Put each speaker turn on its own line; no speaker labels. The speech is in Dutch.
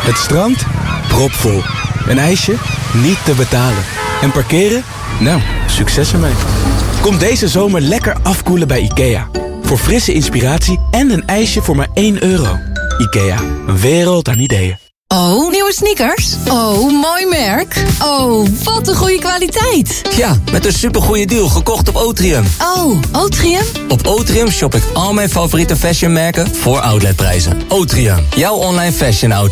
Het strand? Propvol. Een ijsje? Niet te betalen. En parkeren? Nou, succes ermee. Kom deze zomer lekker afkoelen bij IKEA. Voor frisse inspiratie en een ijsje voor maar €1. IKEA, een wereld aan ideeën.
Oh, nieuwe sneakers? Oh, mooi merk. Oh, wat een goede kwaliteit.
Ja, met een supergoeie deal gekocht op Otrium.
Oh, Otrium?
Op Otrium shop ik al mijn favoriete fashionmerken voor outletprijzen. Otrium, jouw online fashion outlet.